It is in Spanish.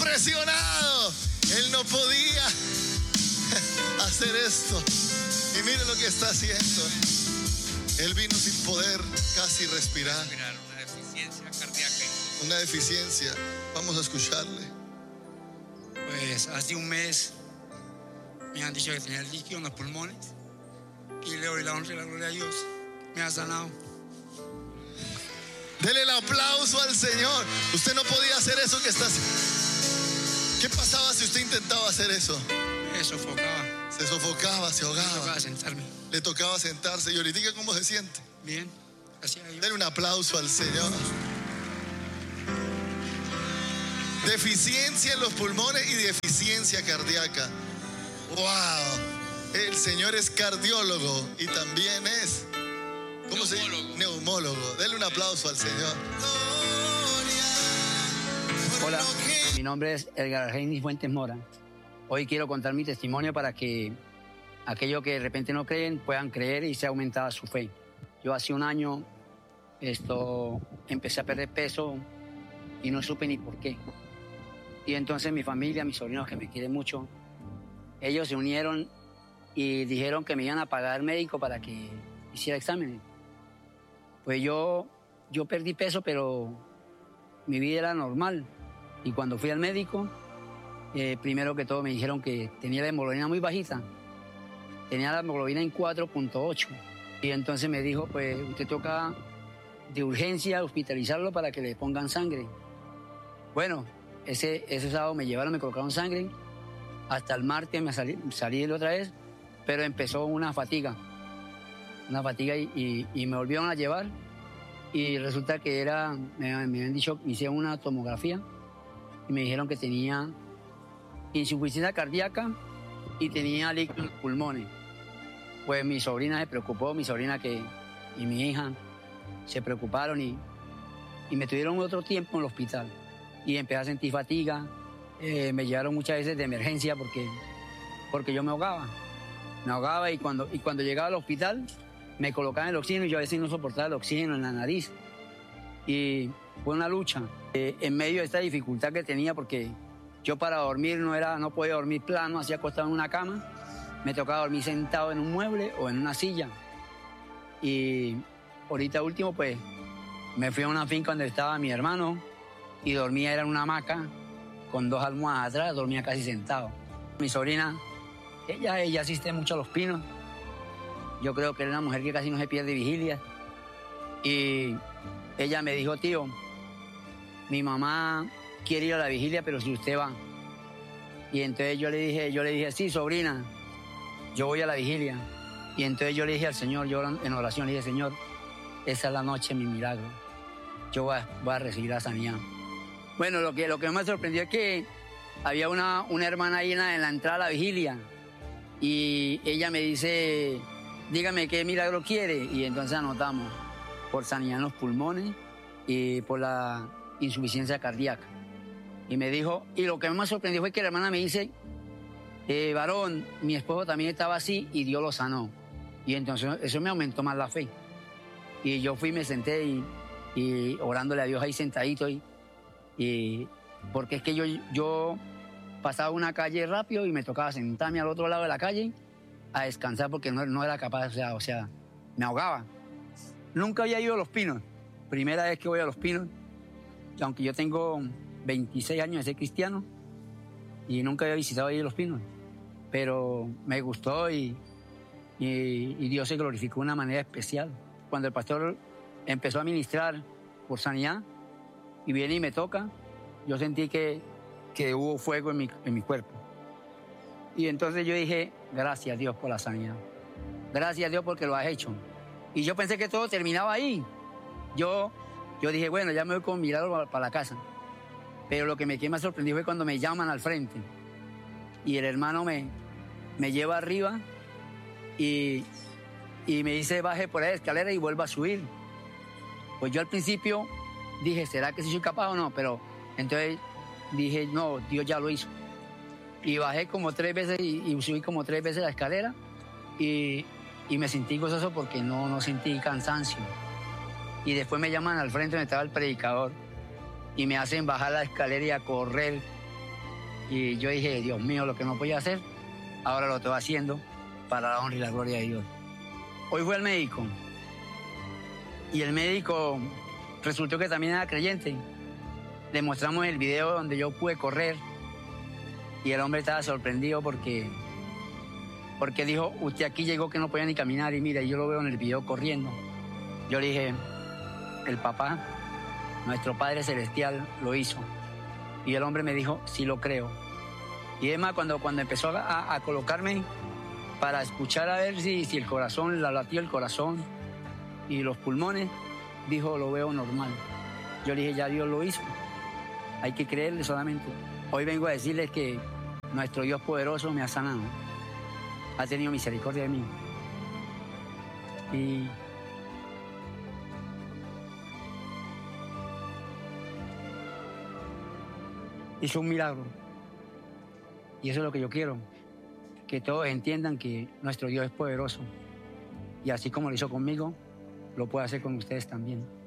impresionado. Él no podía hacer esto. Y mire lo que está haciendo. Él vino sin poder casi respirar. Una deficiencia cardíaca. Una deficiencia. Vamos a escucharle. Pues hace un mes me han dicho que tenía líquido en los pulmones. Y le doy la honra y la gloria a Dios. Me ha sanado. Dele el aplauso al Señor. Usted no podía hacer eso que está haciendo. ¿Qué pasaba si usted intentaba hacer eso? Me sofocaba. Se sofocaba, se ahogaba. Me tocaba sentarme. Le tocaba sentarse. ¿Y ahorita cómo se siente? Bien, gracias a Dios. Dele un aplauso al Señor. Deficiencia en los pulmones y deficiencia cardíaca. ¡Wow! El Señor es cardiólogo y también es... ¿Cómo se dice? Neumólogo. Dele un aplauso al Señor. Hola, mi nombre es Edgar Argenis Fuentes Mora. Hoy quiero contar mi testimonio para que aquellos que de repente no creen puedan creer y sea aumentada su fe. Yo hace un año empecé a perder peso y no supe ni por qué. Y entonces mi familia, mis sobrinos que me quieren mucho, ellos se unieron y dijeron que me iban a pagar médico para que hiciera exámenes. Pues yo perdí peso, pero mi vida era normal. Y cuando fui al médico, primero que todo me dijeron que tenía la hemoglobina muy bajita. Tenía la hemoglobina en 4.8. Y entonces me dijo, pues usted toca de urgencia hospitalizarlo para que le pongan sangre. Bueno, ese sábado me llevaron, me colocaron sangre. Hasta el martes me salí otra vez, pero empezó una fatiga y me volvieron a llevar. Y resulta que me habían dicho, me hicieron una tomografía y me dijeron que tenía insuficiencia cardíaca y tenía líquido en los pulmones. Pues mi sobrina se preocupó, y mi hija se preocuparon y me tuvieron otro tiempo en el hospital. Y empecé a sentir fatiga, me llevaron muchas veces de emergencia porque yo me ahogaba y cuando llegaba al hospital me colocaban el oxígeno y yo a veces no soportaba el oxígeno en la nariz. Y fue una lucha en medio de esta dificultad que tenía porque yo para dormir no podía dormir plano, así acostado en una cama. Me tocaba dormir sentado en un mueble o en una silla. Y ahorita último pues me fui a una finca donde estaba mi hermano y dormía en una hamaca con 2 almohadas atrás, dormía casi sentado. Mi sobrina, ella asiste mucho a los pinos. Yo creo que era una mujer que casi no se pierde vigilia. Y ella me dijo, tío, mi mamá quiere ir a la vigilia, pero si usted va. Y entonces yo le dije, sí, sobrina, yo voy a la vigilia. Y entonces yo le dije al Señor, yo en oración le dije, Señor, esa es la noche de mi milagro. Yo voy a recibir la sanidad. Bueno, lo que me sorprendió es que había una hermana ahí en la entrada a la vigilia. Y ella me dice, dígame qué milagro quiere. Y entonces anotamos por sanidad en los pulmones y por la insuficiencia cardíaca. Y me dijo, y lo que más me sorprendió fue que la hermana me dice, varón, mi esposo también estaba así y Dios lo sanó. Y entonces eso me aumentó más la fe. Y yo fui, me senté y orándole a Dios ahí sentadito. Y porque es que yo pasaba una calle rápido y me tocaba sentarme al otro lado de la calle a descansar porque no era capaz, o sea, me ahogaba. Nunca había ido a Los Pinos, primera vez que voy a Los Pinos, aunque yo tengo 26 años de ser cristiano y nunca había visitado ahí Los Pinos, pero me gustó y Dios se glorificó de una manera especial. Cuando el pastor empezó a ministrar por sanidad y viene y me toca, yo sentí que hubo fuego en mi cuerpo. Y entonces yo dije, gracias Dios por la sanidad. Gracias Dios porque lo has hecho. Y yo pensé que todo terminaba ahí. Yo dije, bueno, ya me voy con milagro para la casa. Pero lo que me más sorprendió fue cuando me llaman al frente. Y el hermano me lleva arriba y me dice, baje por la escalera y vuelva a subir. Pues yo al principio dije, ¿será que sí soy capaz o no? Pero entonces dije, no, Dios ya lo hizo. Y bajé como 3 veces y subí como 3 veces la escalera y me sentí gozoso porque no sentí cansancio. Y después me llaman al frente donde estaba el predicador y me hacen bajar la escalera y a correr Y yo dije, Dios mío, lo que no podía hacer, ahora lo estoy haciendo para la honra y la gloria de Dios. Hoy fui al médico y el médico resultó que también era creyente. Le mostramos el video donde yo pude correr y el hombre estaba sorprendido porque dijo, usted aquí llegó que no podía ni caminar y mira, yo lo veo en el video corriendo. Yo le dije, el papá, nuestro Padre Celestial lo hizo. Y el hombre me dijo, sí lo creo. Y además cuando empezó a colocarme para escuchar a ver si el corazón, la latió el corazón y los pulmones, dijo, lo veo normal. Yo le dije, ya Dios lo hizo. Hay que creerle solamente. Hoy vengo a decirles que nuestro Dios poderoso me ha sanado. Ha tenido misericordia de mí. Y hizo un milagro. Y eso es lo que yo quiero. Que todos entiendan que nuestro Dios es poderoso. Y así como lo hizo conmigo, lo puede hacer con ustedes también.